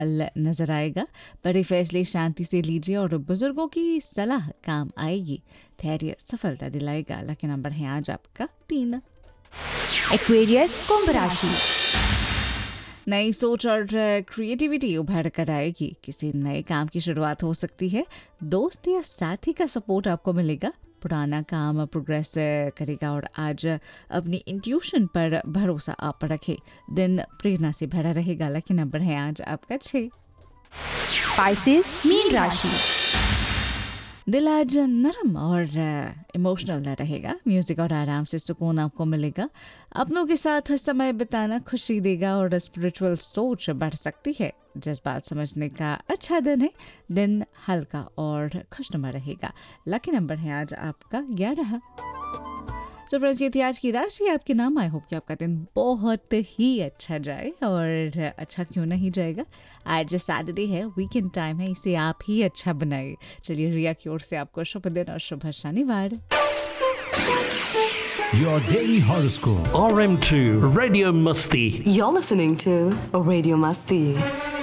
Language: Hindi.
नजर आएगा। बड़े फैसले शांति से लीजिए और बुजुर्गों की सलाह काम आएगी। धैर्य सफलता दिलाएगा। लकी नंबर है आज आपका 3। एक्वेरियस कुंभ राशि। नई सोच और क्रिएटिविटी उभर कर आएगी। किसी नए काम की शुरुआत हो सकती है। दोस्त या साथी का सपोर्ट आपको मिलेगा। पुराना काम प्रोग्रेस करेगा और आज अपनी इंट्यूशन पर भरोसा आप रखें। दिन प्रेरणा से भरा रहेगा। लकी नंबर है आज आपका 6। पाइसेस मीन राशि। दिल आज नरम और इमोशनल रहेगा। म्यूजिक और आराम से सुकून आपको मिलेगा। अपनों के साथ समय बिताना खुशी देगा और स्पिरिचुअल सोच बढ़ सकती है। जज्बात समझने का अच्छा दिन है। दिन हल्का और खुशनुमा रहेगा। लकी नंबर है आज आपका 11। तो फ्रेंड्स, ये थी आज की राशि आपके नाम। आई होप कि आपका दिन बहुत ही अच्छा जाए और अच्छा क्यों नहीं जाएगा। आज सैटरडे है, वीकेंड टाइम है, इसे आप ही अच्छा बनाइए। चलिए, रिया की ओर से आपको शुभ दिन और शुभ शनिवार। Your daily horoscope. RM2 Radio Musti. You're listening to Radio Masti.